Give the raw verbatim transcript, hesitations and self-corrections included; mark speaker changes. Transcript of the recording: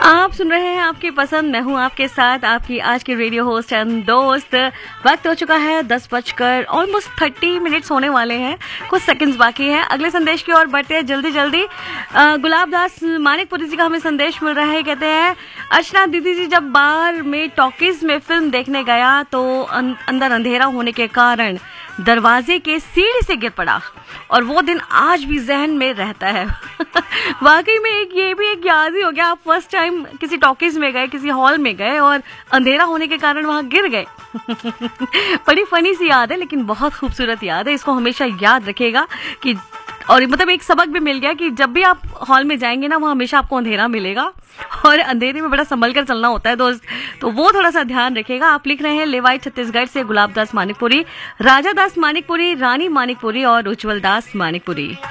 Speaker 1: आप सुन रहे हैं आपकी पसंद, मैं हूं आपके साथ आपकी आज की रेडियो होस्ट एंड दोस्त। वक्त हो चुका है दस बजकर ऑलमोस्ट थर्टी मिनट्स होने वाले हैं, कुछ सेकंड्स बाकी हैं। अगले संदेश की ओर बढ़ते हैं जल्दी जल्दी। गुलाब दास मानिकपुरी जी का हमें संदेश मिल रहा है, कहते हैं अर्चना दीदी जी जब बाहर में टॉकीज में फिल्म देखने गया तो अं, अंदर अंधेरा होने के कारण दरवाजे के सीढ़ी से गिर पड़ा और वो दिन आज भी जहन में रहता है। वाकई में एक ये भी एक याद ही हो गया, आप फर्स्ट टाइम किसी टॉकीज में गए, किसी हॉल में गए और अंधेरा होने के कारण वहां गिर गए। बड़ी फनी सी याद है, लेकिन बहुत खूबसूरत याद है, इसको हमेशा याद रखिएगा कि और मतलब एक सबक भी मिल गया कि जब भी आप हॉल में जाएंगे ना, वहाँ हमेशा आपको अंधेरा मिलेगा और अंधेरे में बड़ा संभल कर चलना होता है दोस्त, तो वो थोड़ा सा ध्यान रखिएगा। आप लिख रहे हैं लेवाई छत्तीसगढ़ से गुलाब दास मानिकपुरी, राजा दास मानिकपुरी, रानी मानिकपुरी और उज्जवल दास मानिकपुरी।